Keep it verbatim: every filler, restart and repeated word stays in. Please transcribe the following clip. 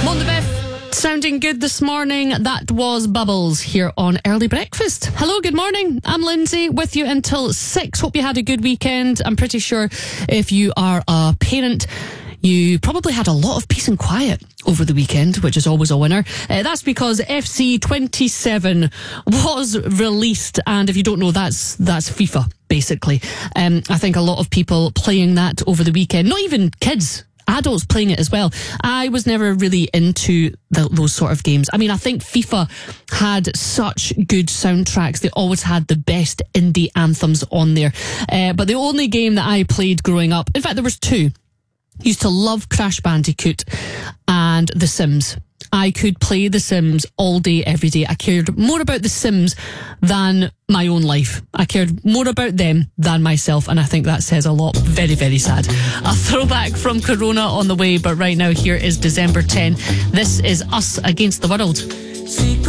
Sounding good this morning. That was Bubbles here on Early Breakfast. Hello, good morning. I'm Lindsay with you until six. Hope you had a good weekend. I'm pretty sure if you are a parent, you probably had a lot of peace and quiet over the weekend, which is always a winner. Uh, that's because F C twenty-seven was released, and if you don't know, that's that's FIFA, basically. Um, I think a lot of people playing that over the weekend, not even kids, adults playing it as well. I was never really into the, those sort of games. I mean, I think FIFA had such good soundtracks. They always had the best indie anthems on there. Uh, but the only game that I played growing up, in fact, there was two. Used to love Crash Bandicoot and The Sims. I could play The Sims all day, every day. I cared more about The Sims than my own life. I cared more about them than myself, and I think that says a lot. Very, very sad. A throwback from Corona on the way, but right now here is December tenth. This is Us Against the World. Secret